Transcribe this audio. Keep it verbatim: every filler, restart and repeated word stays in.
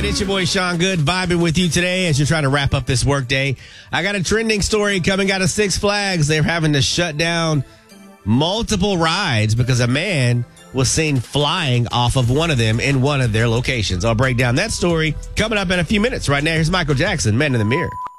it. It's your boy Sean Good vibing with you today as you're trying to wrap up this workday. I got a trending story coming out of Six Flags. They're having to shut down multiple rides because a man was seen flying off of one of them in one of their locations. I'll break down that story coming up in a few minutes. Right now, here's Michael Jackson, Man in the Mirror.